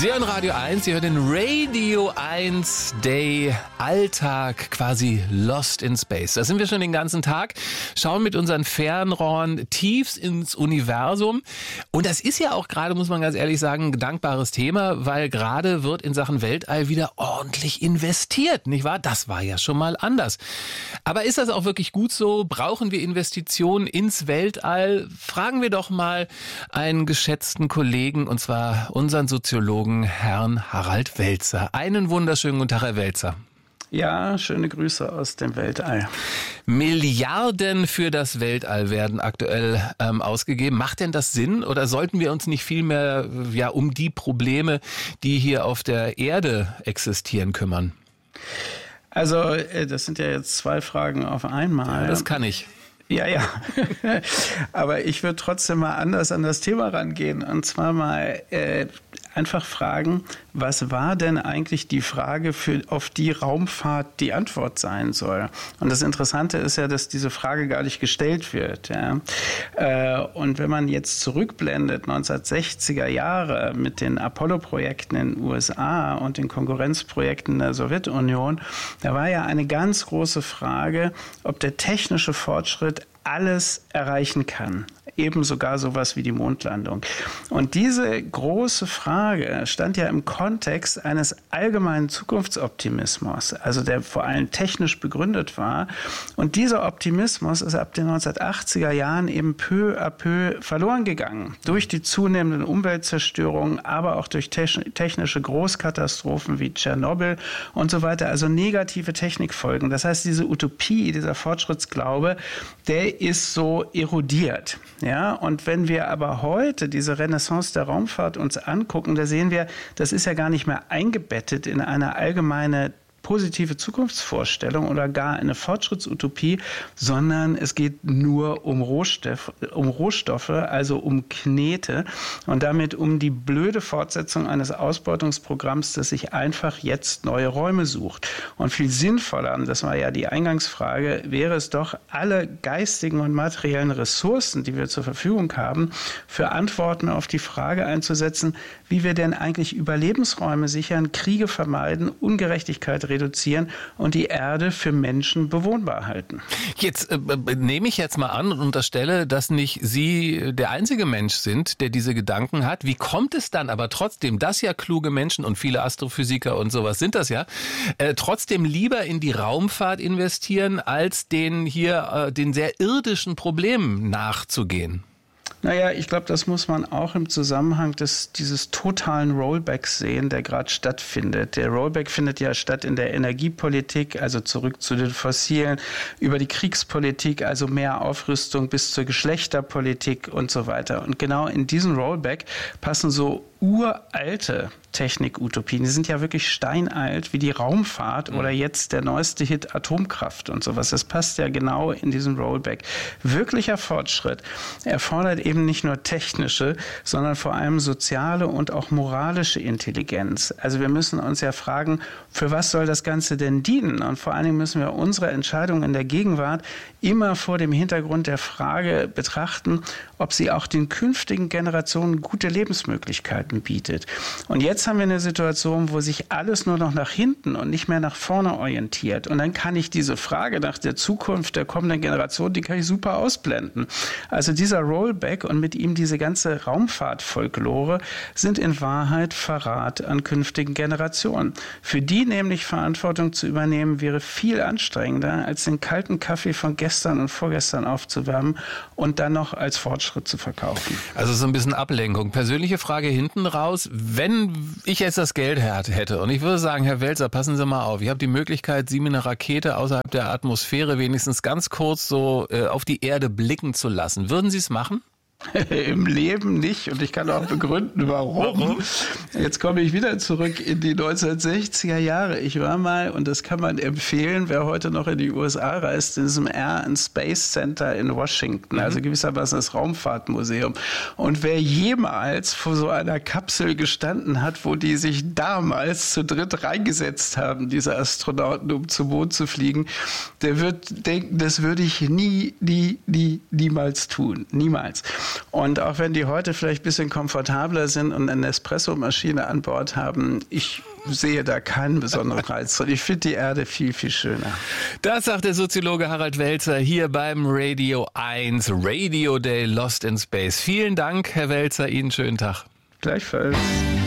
Sie hören Radio 1, Sie hören den Radio 1 Day Alltag, quasi Lost in Space. Da sind wir schon den ganzen Tag, schauen mit unseren Fernrohren tief ins Universum. Und das ist ja auch gerade, muss man ganz ehrlich sagen, ein dankbares Thema, weil gerade wird in Sachen Weltall wieder ordentlich investiert, nicht wahr? Das war ja schon mal anders. Aber ist das auch wirklich gut so? Brauchen wir Investitionen ins Weltall? Fragen wir doch mal einen geschätzten Kollegen, und zwar unseren Soziologen Herrn Harald Welzer. Einen wunderschönen guten Tag, Herr Welzer. Ja, schöne Grüße aus dem Weltall. Milliarden für das Weltall werden aktuell ausgegeben. Macht denn das Sinn oder sollten wir uns nicht viel mehr um die Probleme, die hier auf der Erde existieren, kümmern? Also, das sind ja jetzt zwei Fragen auf einmal. Ja, das kann ich. Ja. Aber ich würde trotzdem mal anders an das Thema rangehen. Und zwar mal einfach fragen, was war denn eigentlich die Frage, auf die Raumfahrt die Antwort sein soll? Und das Interessante ist ja, dass diese Frage gar nicht gestellt wird. Ja? Und wenn man jetzt zurückblendet, 1960er Jahre mit den Apollo-Projekten in den USA und den Konkurrenzprojekten der Sowjetunion, da war ja eine ganz große Frage, ob der technische Fortschritt alles erreichen kann. Eben sogar sowas wie die Mondlandung. Und diese große Frage stand ja im Kontext eines allgemeinen Zukunftsoptimismus, also der vor allem technisch begründet war. Und dieser Optimismus ist ab den 1980er Jahren eben peu à peu verloren gegangen. Durch die zunehmenden Umweltzerstörungen, aber auch durch technische Großkatastrophen wie Tschernobyl und so weiter, also negative Technikfolgen. Das heißt, diese Utopie, dieser Fortschrittsglaube, der ist so erodiert. Ja, und wenn wir aber heute diese Renaissance der Raumfahrt uns angucken, da sehen wir, das ist ja gar nicht mehr eingebettet in eine allgemeine positive Zukunftsvorstellung oder gar eine Fortschrittsutopie, sondern es geht nur um Rohstoffe, also um Knete und damit um die blöde Fortsetzung eines Ausbeutungsprogramms, das sich einfach jetzt neue Räume sucht. Und viel sinnvoller, das war ja die Eingangsfrage, wäre es doch, alle geistigen und materiellen Ressourcen, die wir zur Verfügung haben, für Antworten auf die Frage einzusetzen, wie wir denn eigentlich Überlebensräume sichern, Kriege vermeiden, Ungerechtigkeit reduzieren und die Erde für Menschen bewohnbar halten. Jetzt nehme ich jetzt mal an und unterstelle, dass nicht Sie der einzige Mensch sind, der diese Gedanken hat. Wie kommt es dann aber trotzdem, dass ja kluge Menschen und viele Astrophysiker und sowas sind das ja, trotzdem lieber in die Raumfahrt investieren, als den sehr irdischen Problemen nachzugehen? Naja, ich glaube, das muss man auch im Zusammenhang dieses totalen Rollbacks sehen, der gerade stattfindet. Der Rollback findet ja statt in der Energiepolitik, also zurück zu den Fossilen, über die Kriegspolitik, also mehr Aufrüstung bis zur Geschlechterpolitik und so weiter. Und genau in diesen Rollback passen so uralte Technik-Utopien. Die sind ja wirklich steinalt, wie die Raumfahrt oder jetzt der neueste Hit Atomkraft und sowas. Das passt ja genau in diesen Rollback. Wirklicher Fortschritt erfordert eben nicht nur technische, sondern vor allem soziale und auch moralische Intelligenz. Also wir müssen uns ja fragen, für was soll das Ganze denn dienen? Und vor allen Dingen müssen wir unsere Entscheidungen in der Gegenwart immer vor dem Hintergrund der Frage betrachten, ob sie auch den künftigen Generationen gute Lebensmöglichkeiten bietet. Und jetzt haben wir eine Situation, wo sich alles nur noch nach hinten und nicht mehr nach vorne orientiert. Und dann kann ich diese Frage nach der Zukunft der kommenden Generation, die kann ich super ausblenden. Also dieser Rollback und mit ihm diese ganze Raumfahrtfolklore sind in Wahrheit Verrat an künftigen Generationen. Für die nämlich Verantwortung zu übernehmen, wäre viel anstrengender, als den kalten Kaffee von gestern und vorgestern aufzuwärmen und dann noch als Fortschritt zu verkaufen. Also so ein bisschen Ablenkung. Persönliche Frage hinten raus. Wenn ich jetzt das Geld hätte und ich würde sagen, Herr Welzer, passen Sie mal auf, ich habe die Möglichkeit, Sie mit einer Rakete außerhalb der Atmosphäre wenigstens ganz kurz so auf die Erde blicken zu lassen. Würden Sie es machen? Im Leben nicht und ich kann auch begründen, warum. Jetzt komme ich wieder zurück in die 1960er Jahre. Ich war mal, und das kann man empfehlen, wer heute noch in die USA reist, in diesem Air and Space Center in Washington, also gewissermaßen das Raumfahrtmuseum. Und wer jemals vor so einer Kapsel gestanden hat, wo die sich damals zu dritt reingesetzt haben, diese Astronauten, um zum Mond zu fliegen, der wird denken, das würde ich niemals tun. Niemals. Und auch wenn die heute vielleicht ein bisschen komfortabler sind und eine Espresso-Maschine an Bord haben, ich sehe da keinen besonderen Reiz drin. Ich finde die Erde viel, viel schöner. Das sagt der Soziologe Harald Welzer hier beim Radio 1 Radio Day Lost in Space. Vielen Dank, Herr Welzer. Ihnen schönen Tag. Gleichfalls.